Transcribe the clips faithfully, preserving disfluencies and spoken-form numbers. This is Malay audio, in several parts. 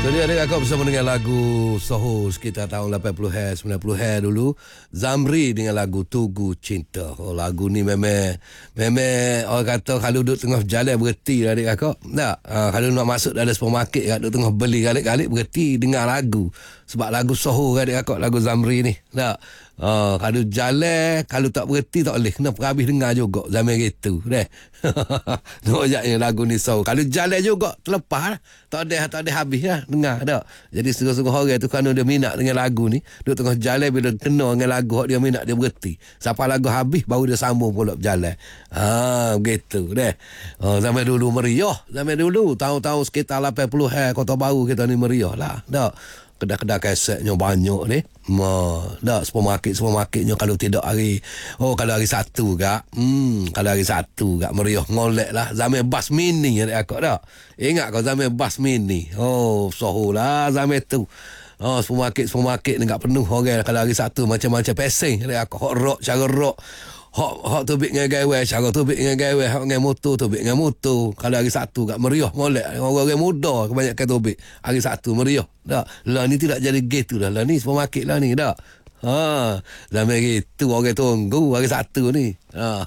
Jadi adik kakak bersama dengan lagu Soho sekitar tahun lapan puluh sembilan puluh dulu. Zamri dengan lagu Tugu Cinta. Oh, lagu ni memang memang orang kata kalau duduk tengah jalan berhenti lah adik kakak. Tak, ha, kalau nak masuk dalam supermarket kat duduk tengah beli kalik-kalik berhenti dengar lagu. Sebab lagu Soho adik kakak, lagu Zamri ni. Tak. Uh, kalau jalan, kalau tak berhenti tak boleh. Kena habis dengar juga zaman gitu. Deh. Nojaknya lagu ni Soho. Kalau jalan juga terlepas lah. Tak ada tak ada habis lah dengar tak. Jadi setengah-setengah orang tu kerana dia minat dengan lagu ni, dia tengah jalan bila kena dengan lagu dia minat dia berhenti. Sampai lagu habis baru dia sambung pula berjalan. Ha begitu deh. Uh, zaman dulu meriah, zaman dulu tahun-tahun sekitar lapan puluh Kota Baru kita ni meriah lah. Tak. Kedai-kedai kasetnya banyak ni. Ma, dak supermarket-supermarketnya kalau tidak hari oh kalau hari Sabtu gak. Hmm, kalau hari Sabtu gak meriah ngolek lah. Zaman bas mini ada akak dak. Ingat kau zaman bas mini. Oh, Soho lah zaman tu. Oh, supermarket-supermarket ni gak penuh orang kalau hari Sabtu macam-macam pesing ada akak hot rock cara rock. Hak hak tubik dengan gawe, cara tubik dengan gawe, hak dengan motor tubik dengan motor. Kalau hari Sabtu kat meriah molek. Orang-orang muda kebanyakan tubik. Hari Sabtu meriah. Tak. Lah ni tidak jadi gitu dah. Lah ni supermarket lah ni dak. Ha, zaman gitu orang tunggu hari Sabtu ni. Ha.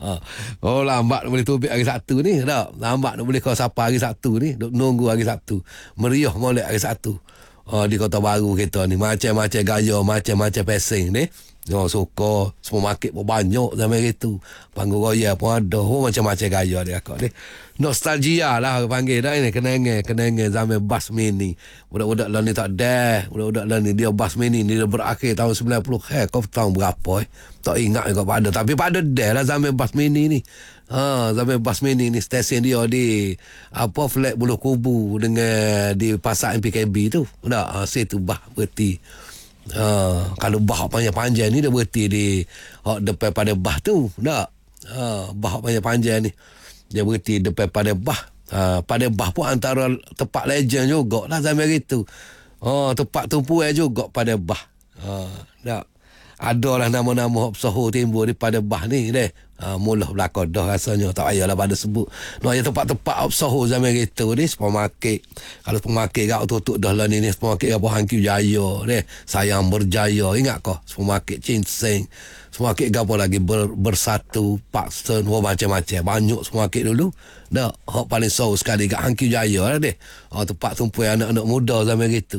Oh, lambat boleh tubik hari Sabtu ni dak. Lambat boleh kau sapa hari Sabtu ni. Duk nunggu hari Sabtu. Meriah molek hari Sabtu. Oh, di Kota Baru kita ni macam-macam gaya, macam-macam pesing ni. Oh, suka supermarket pun banyak zaman itu. Panggung raya pun ada. Oh, macam-macam gaya dia akak ni. Nostalgia lah orang panggil dah ini. Kenangan, kenangan zaman bas mini. Budak-budak lah ni tak ada. Budak-budak lah ni dia bas mini ni dia berakhir tahun sembilan puluh. Eh, kau tahu berapa eh? Tak ingat juga pada. Tapi pada dah lah zaman bas mini ni. Ha, zaman bas mini ni stesen dia di apa flat Buluh Kubu dengan di pasar M P K B tu. Tak, ha, situ bah berhenti. Ha, kalau bah panjang-panjang ni dia berhenti di oh, depan pada bah tu. Tak. Ha, bah panjang-panjang ni dia berhenti depan pada bah. Ha, pada bah pun antara tempat legend juga lah zaman itu. Ha, tempat tumpuan juga pada bah. Ha, tak. Adalah nama-nama Soho timbul di pada bah ni deh. Ha, mula belakang dah rasanya tak payahlah pada sebut. No ada tempat-tempat Soho zaman itu ni supermarket. Kalau supermarket gak tutup dah lah ni ni supermarket apa Hangkiu Jaya deh. Sayang Berjaya ingat kau supermarket Cincin. Supermarket gapo lagi ber, bersatu Parkson oh, macam-macam banyak supermarket dulu. Dah hak paling Soho sekali gak Hangkiu Jaya lah deh. Ha, tempat tumpuan anak-anak muda zaman itu.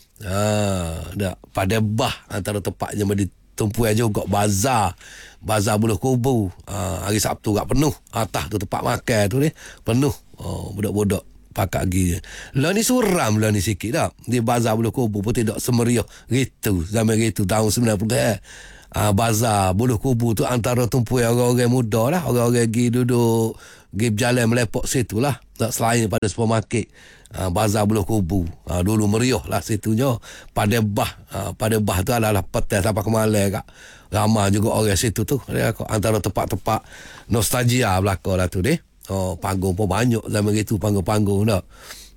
Ha, dah pada bah antara tempatnya di tumpuan juga bazar bazar Buluh Kubu. Ha, hari Sabtu kat penuh atas tu tempat makan tu ni penuh. Oh, budak-budak pakat gigi lah ni suram lah ni sikit dah di bazar Buluh Kubu pun tidak semeriah gitu zaman gitu tahun sembilan puluh eh. Ha, bazar Buluh Kubu tu antara tumpuan orang-orang muda lah, orang-orang pergi duduk pergi berjalan melepok situ lah, tak selain pada supermarket. Ha, bazar Buluh Kubu. Ha, dulu meriah lah situnya. Pada bah. Ha, pada bah tu adalah petai sampai ke Malai kak. Ramai juga orang situ tu. Antara tempat-tempat nostalgia belakang lah tu deh. Oh, panggung pun banyak zaman itu. Panggung-panggung tak.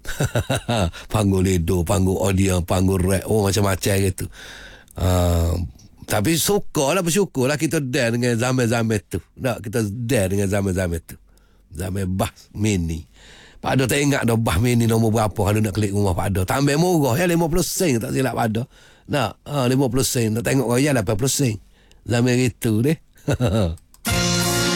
Panggung ledo, panggung audio, panggung rap. Oh, macam-macam gitu. Ha, tapi suka lah, bersyukur lah kita dah dengan zaman-zaman tu. Tak, kita dah dengan zaman-zaman tu. Zaman bah mini. Pak Ado tak ingat dah bah mini nombor berapa kalau nak klik rumah Pak Ado. Tambah murah ya lima puluh sen tak silap Pak Ado. Nak ha, lima puluh sen nak tengok raya lapan puluh sen. Zaman itu deh.